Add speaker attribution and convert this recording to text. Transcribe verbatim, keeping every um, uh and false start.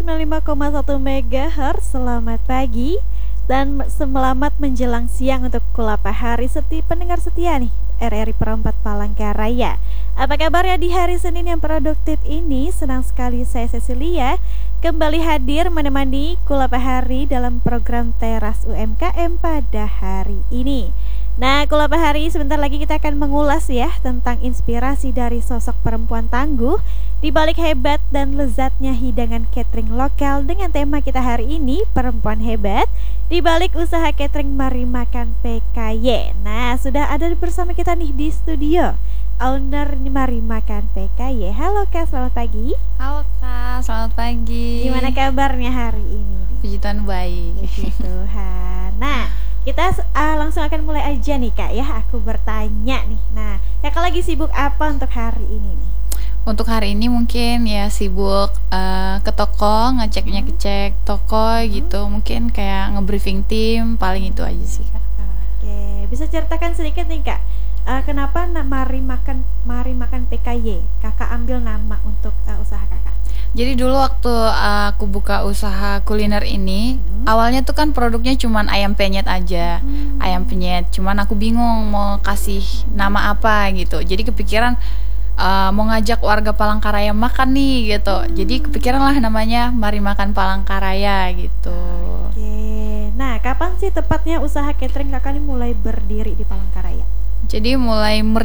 Speaker 1: sembilan puluh lima koma satu megahertz. Selamat pagi dan selamat menjelang siang untuk Kulapa Hari Seti pendengar setia nih R R I Perempat Palangkaraya. Apa kabarnya di hari Senin yang produktif ini? Senang sekali saya Cecilia kembali hadir menemani Kulapa Hari dalam program Teras U M K M pada hari ini. Nah, Kulapa Hari sebentar lagi kita akan mengulas ya tentang inspirasi dari sosok perempuan tangguh di balik hebat dan lezatnya hidangan catering lokal dengan tema kita hari ini, perempuan hebat di balik usaha catering Mari Makan P K Y. Nah, sudah ada bersama kita nih di studio owner Mari Makan P K Y. Halo Kak, selamat pagi.
Speaker 2: Halo Kak, selamat pagi.
Speaker 1: Gimana kabarnya hari ini?
Speaker 2: Puji Tuhan baik.
Speaker 1: Puji Tuhan. Nah, kita uh, langsung akan mulai aja nih Kak ya. Aku bertanya nih. Nah, Kakak lagi sibuk apa untuk hari ini nih?
Speaker 2: Untuk hari ini mungkin ya sibuk uh, ke toko, ngeceknya ngecek toko hmm. gitu. Mungkin kayak ngebriefing tim, paling itu aja sih Kak.
Speaker 1: Oke, bisa ceritakan sedikit nih Kak. Uh, kenapa na- Mari Makan Mari Makan P K Y? Kakak ambil nama untuk uh, usaha Kakak.
Speaker 2: Jadi dulu waktu uh, aku buka usaha kuliner ini, hmm. awalnya tuh kan produknya cuman ayam penyet aja, hmm. ayam penyet. Cuman aku bingung mau kasih nama apa gitu. Jadi kepikiran uh, mau ngajak warga Palangkaraya makan nih gitu. Hmm. Jadi kepikiran lah namanya Mari Makan Palangkaraya gitu.
Speaker 1: Oke. Nah, kapan sih tepatnya usaha catering Kakak ini mulai berdiri di Palangkaraya?
Speaker 2: Jadi mulai